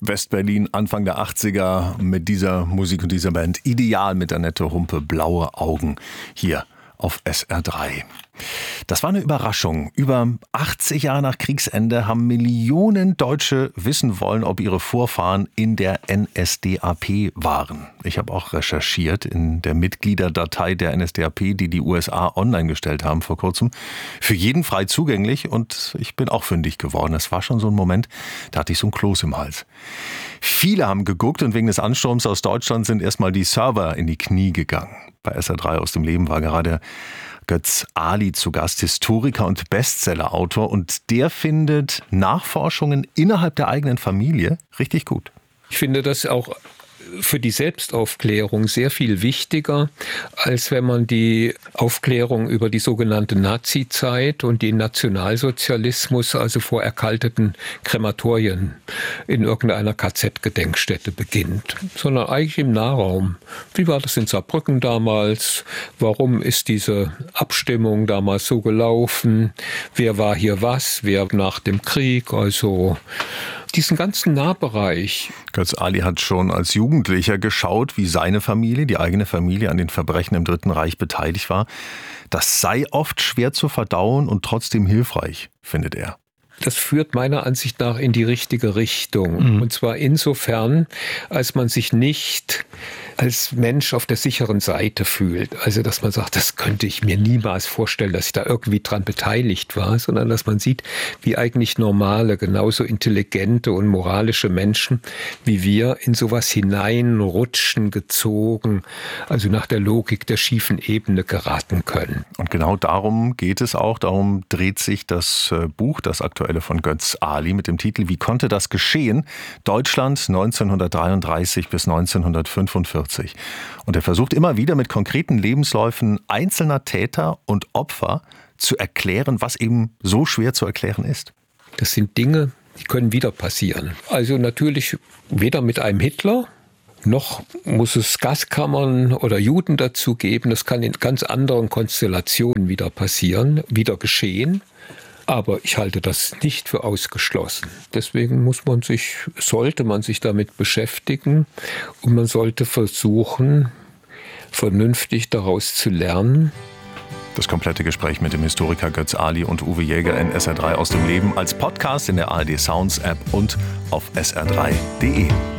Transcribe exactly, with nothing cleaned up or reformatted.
Westberlin, Anfang der achtziger mit dieser Musik und dieser Band. Ideal mit Annette Humpe, Blaue Augen hier auf S R drei. Das war eine Überraschung. Über achtzig Jahre nach Kriegsende haben Millionen Deutsche wissen wollen, ob ihre Vorfahren in der N S D A P waren. Ich habe auch recherchiert in der Mitgliederdatei der N S D A P, die die U S A online gestellt haben vor kurzem. Für jeden frei zugänglich und ich bin auch fündig geworden. Es war schon so ein Moment, da hatte ich so ein Kloß im Hals. Viele haben geguckt und wegen des Ansturms aus Deutschland sind erstmal die Server in die Knie gegangen. Bei S R drei aus dem Leben war gerade Götz Ali zu Gast, Historiker und Bestsellerautor. Und der findet Nachforschungen innerhalb der eigenen Familie richtig gut. Ich finde das auch für die Selbstaufklärung sehr viel wichtiger, als wenn man die Aufklärung über die sogenannte Nazi-Zeit und den Nationalsozialismus, also vor erkalteten Krematorien in irgendeiner K Z-Gedenkstätte beginnt, sondern eigentlich im Nahraum. Wie war das in Saarbrücken damals? Warum ist diese Abstimmung damals so gelaufen? Wer war hier was? Wer nach dem Krieg? Also diesen ganzen Nahbereich. Götz Ali hat schon als Jugendlicher geschaut, wie seine Familie, die eigene Familie, an den Verbrechen im Dritten Reich beteiligt war. Das sei oft schwer zu verdauen und trotzdem hilfreich, findet er. Das führt meiner Ansicht nach in die richtige Richtung. Mhm. Und zwar insofern, als man sich nicht als Mensch auf der sicheren Seite fühlt. Also, dass man sagt, das könnte ich mir niemals vorstellen, dass ich da irgendwie dran beteiligt war, sondern dass man sieht, wie eigentlich normale, genauso intelligente und moralische Menschen wie wir in sowas hineinrutschen, gezogen, also nach der Logik der schiefen Ebene geraten können. Und genau darum geht es auch. Darum dreht sich das Buch, das aktuelle von Götz Ali mit dem Titel Wie konnte das geschehen? Deutschland neunzehnhundertdreiunddreißig bis neunzehnhundertfünfundvierzig. Und er versucht immer wieder mit konkreten Lebensläufen einzelner Täter und Opfer zu erklären, was eben so schwer zu erklären ist. Das sind Dinge, die können wieder passieren. Also natürlich weder mit einem Hitler, noch muss es Gaskammern oder Juden dazu geben. Das kann in ganz anderen Konstellationen wieder passieren, wieder geschehen. Aber ich halte das nicht für ausgeschlossen. Deswegen muss man sich, sollte man sich damit beschäftigen und man sollte versuchen, vernünftig daraus zu lernen. Das komplette Gespräch mit dem Historiker Götz Ali und Uwe Jäger in S R drei aus dem Leben als Podcast in der A R D Sounds App und auf S R drei punkt de.